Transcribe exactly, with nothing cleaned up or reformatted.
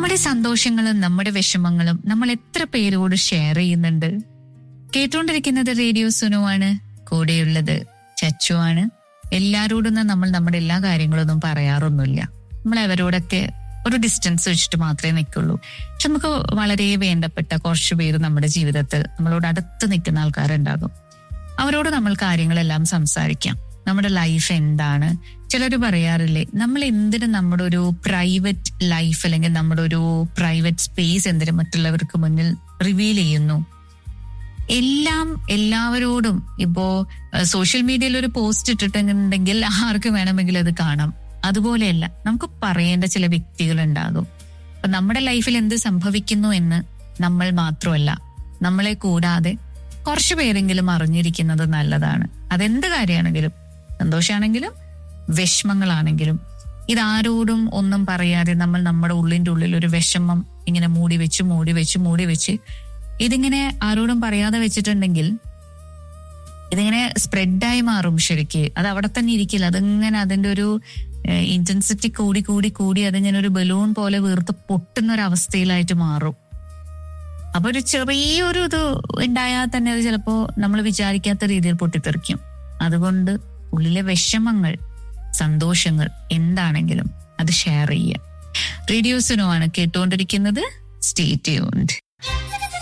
നമ്മുടെ സന്തോഷങ്ങളും നമ്മുടെ വിഷമങ്ങളും നമ്മൾ എത്ര പേരോട് ഷെയർ ചെയ്യുന്നുണ്ട്? കേട്ടുകൊണ്ടിരിക്കുന്നത് റേഡിയോ സുനുവാണ്. കൂടെയുള്ളത് ചച്ചു ആണ്. എല്ലാരോടും നമ്മൾ നമ്മുടെ എല്ലാ കാര്യങ്ങളൊന്നും പറയാറൊന്നുമില്ല. നമ്മൾ അവരോടൊക്കെ ഒരു ഡിസ്റ്റൻസ് വെച്ചിട്ട് മാത്രമേ നിൽക്കുള്ളൂ. പക്ഷെ നമുക്ക് വളരെ വേണ്ടപ്പെട്ട കുറച്ചു പേര് നമ്മുടെ ജീവിതത്തിൽ നമ്മളോട് അടുത്ത് നിൽക്കുന്ന ആൾക്കാരുണ്ടാകും. അവരോട് നമ്മൾ കാര്യങ്ങളെല്ലാം സംസാരിക്കാം. നമ്മുടെ ലൈഫ് എന്താണ്? ചിലർ പറയാറില്ലേ, നമ്മൾ എന്തിനും നമ്മുടെ ഒരു പ്രൈവറ്റ് ലൈഫ് അല്ലെങ്കിൽ നമ്മുടെ ഒരു പ്രൈവറ്റ് സ്പേസ് എന്തിനും മറ്റുള്ളവർക്ക് മുന്നിൽ റിവീൽ ചെയ്യുന്നു? എല്ലാം എല്ലാവരോടും ഇപ്പോ സോഷ്യൽ മീഡിയയിൽ ഒരു പോസ്റ്റ് ഇട്ടിട്ടുണ്ടെങ്കിൽ ആർക്ക് വേണമെങ്കിലും അത് കാണാം. അതുപോലെയല്ല, നമുക്ക് പറയേണ്ട ചില വ്യക്തികൾ ഉണ്ടാകും. അപ്പൊ നമ്മുടെ ലൈഫിൽ എന്ത് സംഭവിക്കുന്നു എന്ന് നമ്മൾ മാത്രമല്ല, നമ്മളെ കൂടാതെ കുറച്ചു പേരെങ്കിലും അറിഞ്ഞിരിക്കുന്നത് നല്ലതാണ്. അതെന്ത് കാര്യമാണെങ്കിലും, സന്തോഷമാണെങ്കിലും വിഷമങ്ങളാണെങ്കിലും, ഇതാരോടും ഒന്നും പറയാതെ നമ്മൾ നമ്മുടെ ഉള്ളിന്റെ ഉള്ളിൽ ഒരു വിഷമം ഇങ്ങനെ മൂടി വെച്ച് മൂടി വെച്ച് മൂടി വെച്ച് ഇതിങ്ങനെ ആരോടും പറയാതെ വെച്ചിട്ടുണ്ടെങ്കിൽ ഇതിങ്ങനെ സ്പ്രെഡായി മാറും. ശരിക്ക് അത് അവിടെ തന്നെ ഇരിക്കില്ല. അതിങ്ങനെ അതിന്റെ ഒരു ഇന്റൻസിറ്റി കൂടി കൂടി കൂടി അതിങ്ങനെ ഒരു ബലൂൺ പോലെ വീർത്ത് പൊട്ടുന്ന ഒരു അവസ്ഥയിലായിട്ട് മാറും. അപ്പൊ ഒരു ചെറിയൊരു ഇത് ഉണ്ടായാൽ തന്നെ അത് ചിലപ്പോ നമ്മൾ വിചാരിക്കാത്ത രീതിയിൽ പൊട്ടിത്തെറിക്കും. അതുകൊണ്ട് ഉള്ളിലെ വിഷമങ്ങൾ, സന്തോഷങ്ങൾ എന്താണെങ്കിലും അത് ഷെയർ ചെയ്യുക. റേഡിയോ സുനോ ആണ് കേട്ടുകൊണ്ടിരിക്കുന്നത്. Stay tuned.